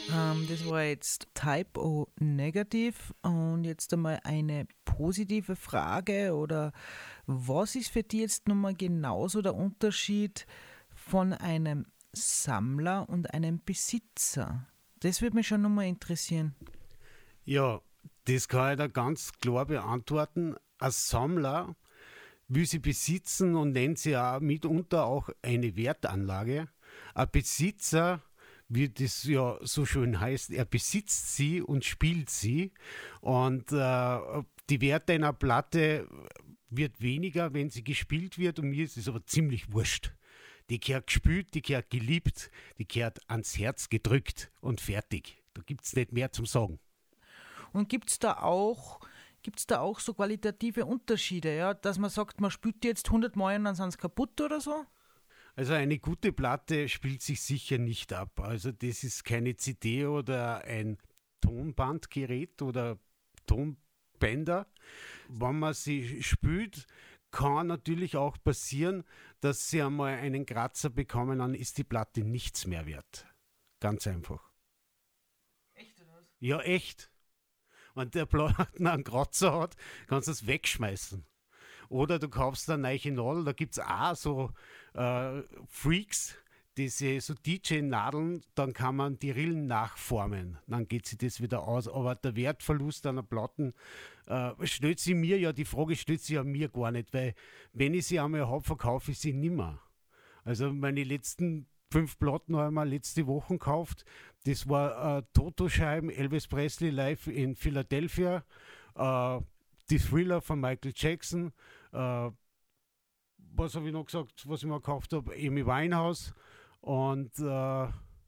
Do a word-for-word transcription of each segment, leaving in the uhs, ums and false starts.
Ähm, das war jetzt Type O negativ und jetzt einmal eine positive Frage oder was ist für dich jetzt nochmal genauso der Unterschied von einem Sammler und einem Besitzer? Das würde mich schon nochmal interessieren. Ja, das kann ich da ganz klar beantworten. Ein Sammler will sie besitzen und nennt sie auch mitunter auch eine Wertanlage. Ein Besitzer, wie das ja so schön heißt, er besitzt sie und spielt sie. Und äh, die Werte einer Platte wird weniger, wenn sie gespielt wird. Und mir ist es aber ziemlich wurscht. Die gehört gespielt, die gehört geliebt, die gehört ans Herz gedrückt und fertig. Da gibt es nicht mehr zum Sagen. Und gibt es da auch... Gibt es da auch so qualitative Unterschiede, ja? Dass man sagt, man spielt die jetzt hundert Mal und dann sind sie kaputt oder so? Also eine gute Platte spielt sich sicher nicht ab. Also das ist keine C D oder ein Tonbandgerät oder Tonbänder. Wenn man sie spielt, kann natürlich auch passieren, dass sie einmal einen Kratzer bekommen, dann ist die Platte nichts mehr wert. Ganz einfach. Echt oder was? Ja, echt. Wenn der Platten einen Kratzer hat, kannst du es wegschmeißen. Oder du kaufst eine neue Nadel, da gibt es auch so äh, Freaks, diese so D J-Nadeln, dann kann man die Rillen nachformen. Dann geht sich das wieder aus. Aber der Wertverlust einer Platten äh, stellt sie mir ja, die Frage stellt sich ja mir gar nicht, weil wenn ich sie einmal habe, verkaufe ich sie nimmer. Also meine letzten fünf Platten habe ich mir letzte Woche gekauft. Das war äh, Toto-Scheiben, Elvis Presley live in Philadelphia, äh, die Thriller von Michael Jackson, äh, was habe ich noch gesagt, was ich mir gekauft habe, Amy Winehouse und äh,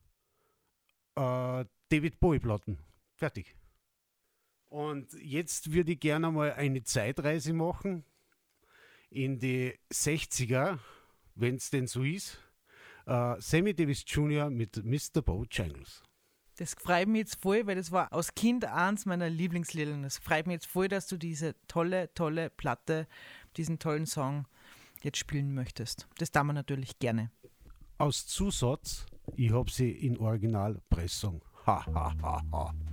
äh, David Bowie-Platten. Fertig. Und jetzt würde ich gerne mal eine Zeitreise machen in die sechziger, wenn es denn so ist. Uh, Sammy Davis Junior mit Mister Bojangles. Das freut mich jetzt voll, weil das war als Kind eins meiner Lieblingslieder. Und es freut mich jetzt voll, dass du diese tolle, tolle Platte, diesen tollen Song jetzt spielen möchtest. Das tun wir natürlich gerne. Aus Zusatz, ich habe sie in Originalpressung. Ha, ha, ha, ha.